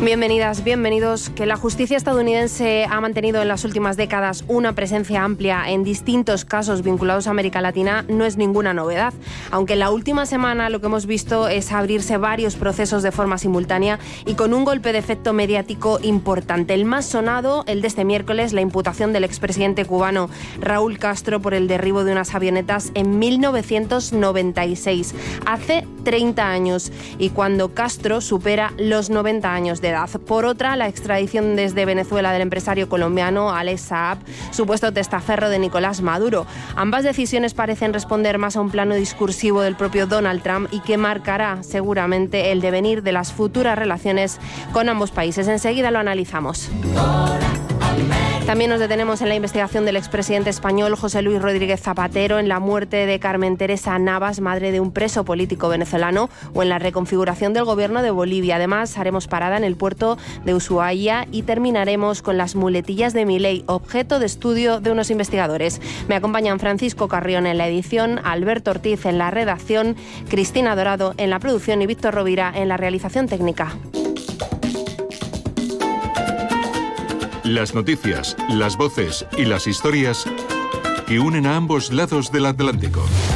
Bienvenidas, bienvenidos. Que la justicia estadounidense ha mantenido en las últimas décadas una presencia amplia en distintos casos vinculados a América Latina no es ninguna novedad, aunque en la última semana lo que hemos visto es abrirse varios procesos de forma simultánea y con un golpe de efecto mediático importante. El más sonado, el de este miércoles, la imputación del expresidente cubano Raúl Castro por el derribo de unas avionetas en 1996, hace 30 años, y cuando Castro supera los 90 años de edad. Por otra, la extradición desde Venezuela del empresario colombiano Alex Saab, supuesto testaferro de Nicolás Maduro. Ambas decisiones parecen responder más a un plano discursivo del propio Donald Trump y que marcará seguramente el devenir de las futuras relaciones con ambos países. Enseguida lo analizamos. También nos detenemos en la investigación del expresidente español José Luis Rodríguez Zapatero, en la muerte de Carmen Teresa Navas, madre de un preso político venezolano, o en la reconfiguración del gobierno de Bolivia. Además, haremos parada en el puerto de Ushuaia y terminaremos con las muletillas de Milei, objeto de estudio de unos investigadores. Me acompañan Francisco Carrión en la edición, Alberto Ortiz en la redacción, Cristina Dorado en la producción y Víctor Rovira en la realización técnica. Las noticias, las voces y las historias que unen a ambos lados del Atlántico.